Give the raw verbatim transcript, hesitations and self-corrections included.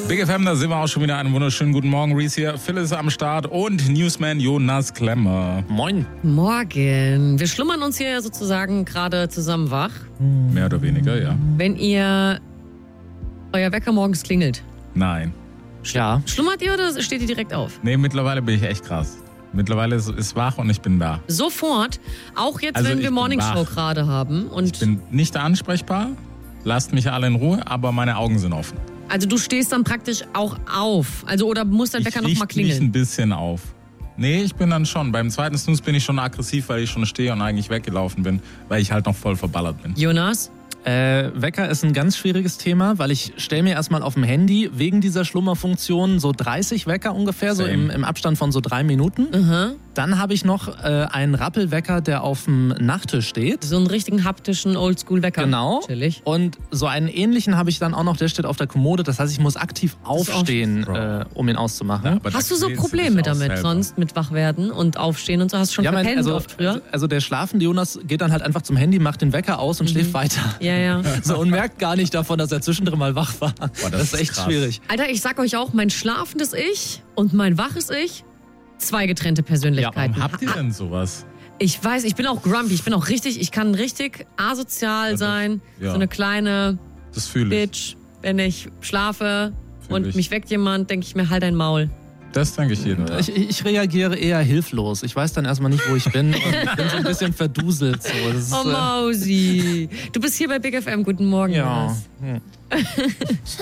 Big F M, da sind wir auch schon wieder. Einen wunderschönen guten Morgen. Reese hier, Phil ist am Start und Newsman Jonas Klemmer. Moin. Morgen. Wir schlummern uns hier sozusagen gerade zusammen wach. Mehr oder weniger, ja. Wenn ihr euer Wecker morgens klingelt, Nein. Ja. schlummert ihr oder steht ihr direkt auf? Nee, mittlerweile bin ich echt krass. Mittlerweile ist es wach und ich bin da. Sofort, auch jetzt, Also wenn ich wir bin Morningshow wach. gerade haben. Und Ich bin nicht ansprechbar. Lasst mich alle in Ruhe, aber meine Augen sind offen. also du stehst dann praktisch auch auf. Also oder muss dein Wecker ich noch mal richte mich ein klingeln? bisschen auf. Nee, ich bin dann schon. Beim zweiten Snooze bin ich schon aggressiv, weil ich schon stehe und eigentlich weggelaufen bin, weil ich halt noch voll verballert bin. Jonas? Äh, Wecker ist ein ganz schwieriges Thema, weil ich stelle mir erstmal auf dem Handy wegen dieser Schlummerfunktion so dreißig Wecker ungefähr, so Same. im, im Abstand von so drei Minuten. Mhm. Dann habe ich noch äh, einen Rappelwecker, der auf dem Nachttisch steht. So einen richtigen haptischen Oldschool-Wecker. Genau. Chillig. Und so einen ähnlichen habe ich dann auch noch, der steht auf der Kommode. Das heißt, ich muss aktiv ist auch- aufstehen, Bro. äh, um ihn auszumachen. Ja, aber da Hast du so quälst dich Probleme auch damit selber. sonst, mit Wachwerden und Aufstehen und so? Hast du schon Ja, mein, verpennt also, oft früher? also der schlafende Jonas geht dann halt einfach zum Handy, macht den Wecker aus und schläft weiter. Ja, ja. So, und merkt gar nicht davon, dass er zwischendrin mal wach war. Boah, das das ist ist echt krass. schwierig. Alter, ich sag euch auch, mein schlafendes Ich und mein waches Ich, zwei getrennte Persönlichkeiten. Warum habt ihr denn sowas? Ich weiß, ich bin auch grumpy, ich bin auch richtig, ich kann richtig asozial das- sein. ja. So eine kleine Das fühle ich. Bitch, wenn ich schlafe Fühl und ich. mich weckt jemand, denke ich mir, halt dein Maul. Das denke ich jeden Tag. Ich, ich reagiere eher hilflos. Ich weiß dann erstmal nicht, wo ich bin und bin so ein bisschen verduselt. So. Das ist, Oh äh, Mausi, du bist hier bei Big F M, guten Morgen. ja. Jonas. Hm.